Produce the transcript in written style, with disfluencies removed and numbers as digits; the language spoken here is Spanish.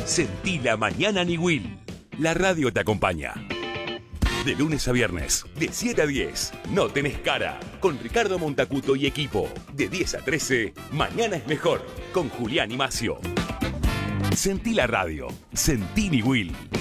Sentí la mañana Niwil. La radio te acompaña. De lunes a viernes, de 7 a 10, No Tenés Cara, con Ricardo Montacuto y equipo. De 10 a 13, Mañana es Mejor, con Julián y Macio. Sentí la radio. Sentí Niwil.